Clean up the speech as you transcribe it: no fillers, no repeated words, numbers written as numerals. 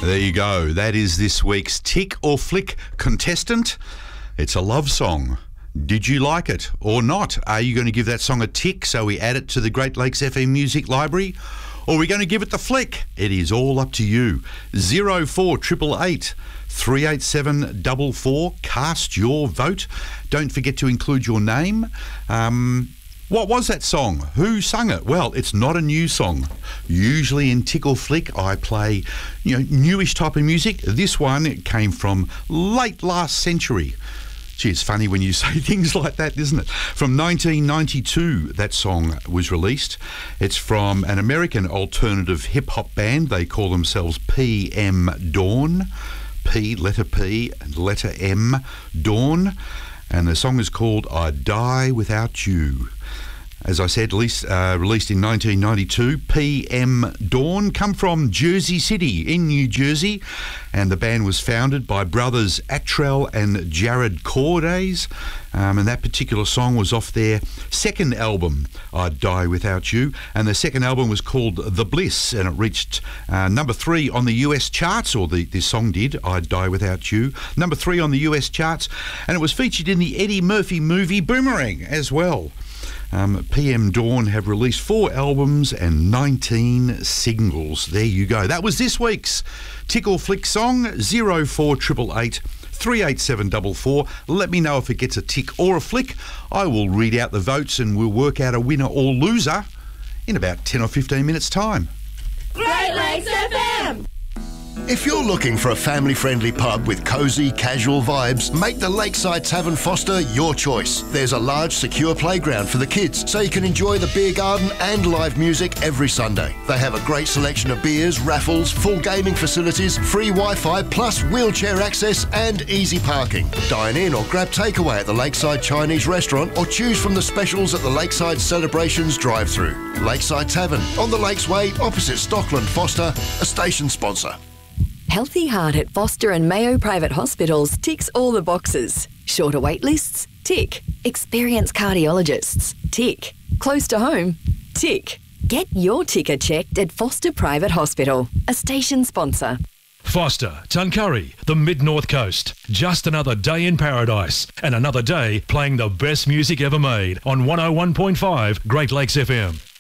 There you go. That is this week's Tick or Flick contestant. It's a love song. Did you like it or not? Are you going to give that song a tick so we add it to the Great Lakes FM Music Library? Or are we going to give it the flick? It is all up to you. 04888 387 44. Cast your vote. Don't forget to include your name. What was that song? Who sung it? Well, it's not a new song. Usually in Tick or Flick, I play, newish type of music. This one came from late last century. Gee, it's funny when you say things like that, isn't it? From 1992, that song was released. It's from an American alternative hip-hop band. They call themselves PM Dawn. P, letter P, and letter M, Dawn. And the song is called I Die Without You. As I said, released in 1992, PM Dawn come from Jersey City in New Jersey, and the band was founded by brothers Atrell and Jared Cordays, and that particular song was off their second album, I'd Die Without You, and the second album was called The Bliss, and it reached number 3 on the US charts, or this song did, I'd Die Without You, number 3 on the US charts, and it was featured in the Eddie Murphy movie Boomerang as well. PM Dawn have released 4 albums and 19 singles. There you go. That was this week's Tick or Flick song, 04888 387 44. Let me know if it gets a tick or a flick. I will read out the votes and we'll work out a winner or loser in about 10 or 15 minutes' time. Great Lakes FM! If you're looking for a family-friendly pub with cosy, casual vibes, make the Lakeside Tavern Foster your choice. There's a large, secure playground for the kids, so you can enjoy the beer garden and live music every Sunday. They have a great selection of beers, raffles, full gaming facilities, free Wi-Fi, plus wheelchair access and easy parking. Dine in or grab takeaway at the Lakeside Chinese Restaurant or choose from the specials at the Lakeside Celebrations drive-thru. Lakeside Tavern, on the Lakes Way, opposite Stockland Foster, a station sponsor. Healthy Heart at Foster and Mayo Private Hospitals ticks all the boxes. Shorter wait lists? Tick. Experienced cardiologists? Tick. Close to home? Tick. Get your ticker checked at Foster Private Hospital, a station sponsor. Foster, Tuncurry, the Mid-North Coast. Just another day in paradise and another day playing the best music ever made on 101.5 Great Lakes FM.